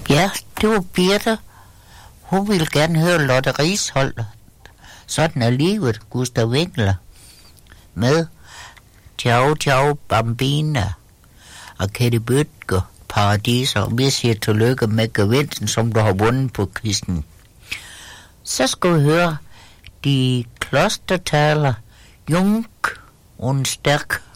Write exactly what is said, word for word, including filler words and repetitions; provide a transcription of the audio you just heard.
Ja, det var Birte. Hun ville gerne høre Lotte Risholdt. Sådan er livet, Gustav Winckler. Med Ciao Ciao Bambina og Ketty Bøtger, Paradiser. Og vi siger tillykke med gevinsten, som du har vundet på quizzen. Så skal vi høre de klostertaler Jung und Stærk.